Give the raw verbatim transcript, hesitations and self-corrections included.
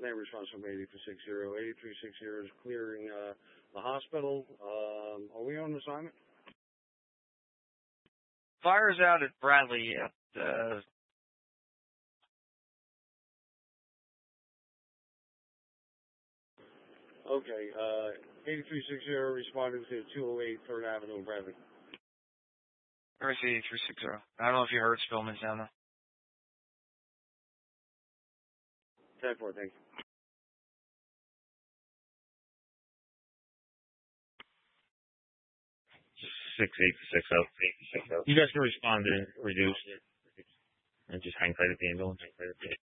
Name response from eighty-three sixty. eighty-three sixty is clearing uh, the hospital. Um, are we on assignment? Fire's out at Bradley at uh, Okay, uh, eighty-three sixty responding to two oh eight third Avenue in Bradley. where's eighty-three sixty? I don't know if you heard Spillman's down there. ten four, thank you. Six eight six zero. You guys can respond and reduce it and just hang tight at the ambulance.